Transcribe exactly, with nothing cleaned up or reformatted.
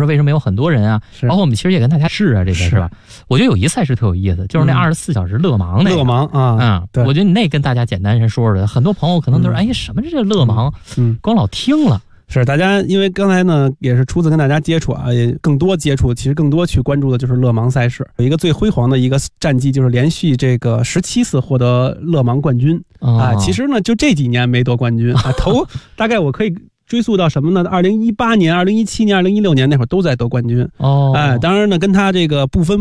说为什么有很多人啊，包括我们其实也跟大家试啊这个是吧？我觉得有一赛事特有意思，就是那二十四小时勒芒那个。 勒芒啊， 嗯， 对， 我觉得你那跟大家简单先说说，很多朋友可能都是、嗯、哎什么是这勒芒， 嗯， 光老听了。 是大家，因为刚才呢也是初次跟大家接触啊，也更多接触，其实更多去关注的就是勒芒赛事。有一个最辉煌的一个战绩，就是连续这个十七次获得勒芒冠军、哦、啊。其实呢，就这几年没夺冠军啊，头大概我可以追溯到什么呢？二零一八年、二零一七年、二零一六年那会儿都在得冠军哦。哎，当然呢，跟他这个不分